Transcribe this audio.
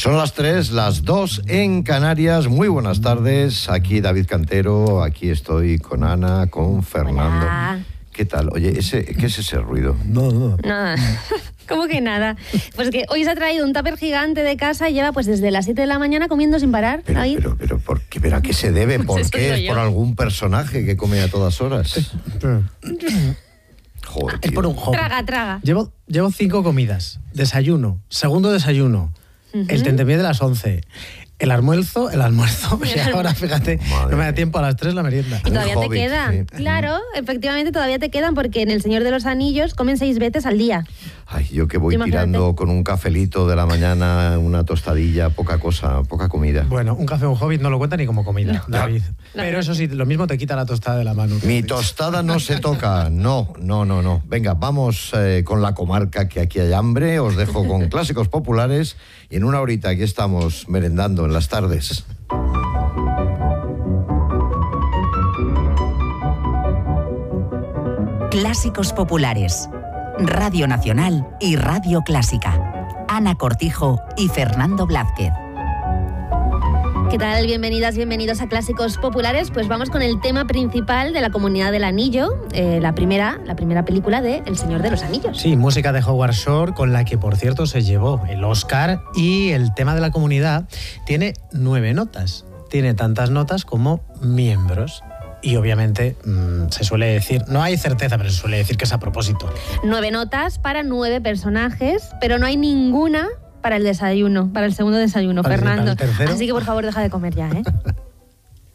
Son las 3, las 2 en Canarias. Muy buenas tardes. Aquí David Cantero, aquí estoy con Ana, con Fernando. Hola. ¿Qué tal? Oye, ¿qué es ese ruido? No. ¿Cómo que nada? Pues que hoy se ha traído un tupper gigante de casa y lleva pues desde las 7 de la mañana comiendo sin parar. Pero, ¿por qué? ¿Pero a qué se debe? ¿Por qué? ¿Es por algún personaje que come a todas horas? Joder, Es por un hobby. Traga. Llevo 5 comidas. Desayuno, segundo desayuno, el tentempié de las 11, el almuerzo, y ahora, fíjate, no me da tiempo a las 3 la merienda. Y todavía te hobbit, quedan. sí. Claro, efectivamente todavía te quedan porque en El Señor de los Anillos comen 6 veces al día. Ay, yo que voy Imagínate. tirando con un cafelito de la mañana, una tostadilla, poca cosa, poca comida. Bueno, un café o un hobbit no lo cuenta ni como comida, David. No. Pero eso sí, lo mismo te quita la tostada de la mano. Mi tostada no se toca, no. Venga, vamos con la comarca, que aquí hay hambre. Os dejo con clásicos populares y en una horita aquí estamos merendando en las tardes. Clásicos populares. Radio Nacional y Radio Clásica. Ana Cortijo y Fernando Blázquez. ¿Qué tal? Bienvenidas, bienvenidos a Clásicos Populares. Pues vamos con el tema principal de La Comunidad del Anillo, la primera película de El Señor de los Anillos. Sí, música de Howard Shore, con la que, por cierto, se llevó el Oscar, y el tema de la comunidad tiene 9 notas. Tiene tantas notas como miembros. Y obviamente se suele decir, no hay certeza, pero se suele decir que es a propósito. 9 notas para 9 personajes, pero no hay ninguna para el desayuno, para el segundo desayuno, Para el Fernando. tercero. Así que por favor deja de comer ya, ¿eh?